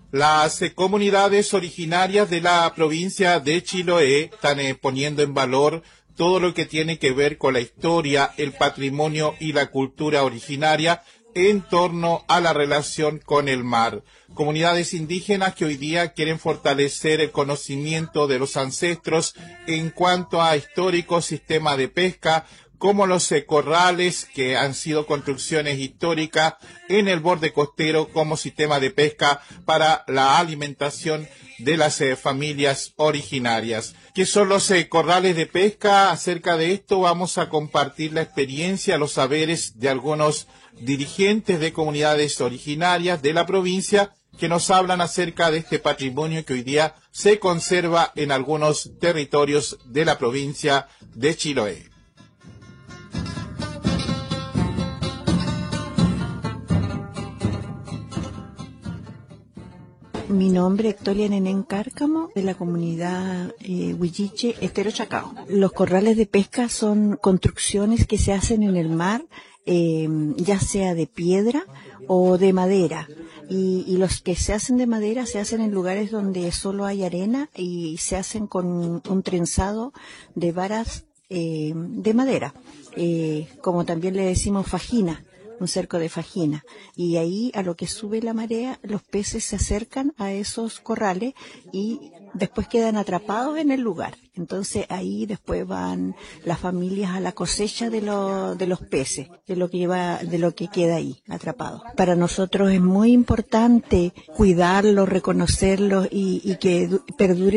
Las comunidades originarias de la provincia de Chiloé están poniendo en valor todo lo que tiene que ver con la historia, el patrimonio y la cultura originaria en torno a la relación con el mar. Comunidades indígenas que hoy día quieren fortalecer el conocimiento de los ancestros en cuanto a históricos sistemas de pesca, como los corrales, que han sido construcciones históricas en el borde costero como sistema de pesca para la alimentación de las familias originarias. ¿Qué son los corrales de pesca? Acerca de esto vamos a compartir la experiencia, los saberes de algunos dirigentes de comunidades originarias de la provincia que nos hablan acerca de este patrimonio que hoy día se conserva en algunos territorios de la provincia de Chiloé. Mi nombre es Ectolia Nenén Cárcamo, de la comunidad Huilliche Estero Chacao. Los corrales de pesca son construcciones que se hacen en el mar, ya sea de piedra o de madera. Y los que se hacen de madera se hacen en lugares donde solo hay arena y se hacen con un trenzado de varas de madera, como también le decimos fajina. Un cerco de fajina, y ahí a lo que sube la marea los peces se acercan a esos corrales y después quedan atrapados en el lugar. Entonces ahí después van las familias a la cosecha de los peces, de lo que queda ahí atrapado. Para nosotros es muy importante cuidarlos, reconocerlos y que perdure